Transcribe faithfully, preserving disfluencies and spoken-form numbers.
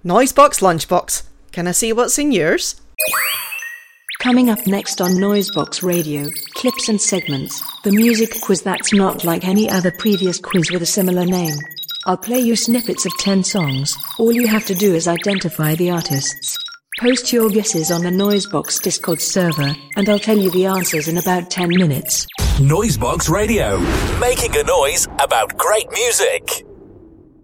Noisebox Lunchbox. Can I see what's in yours? Coming up next on Noisebox Radio, clips and segments, the music quiz that's not like any other previous quiz with a similar name. I'll play you snippets of ten songs. All you have to do is identify the artists. Post your guesses on the Noisebox Discord server, and I'll tell you the answers in about ten minutes. Noisebox Radio, making a noise about great music.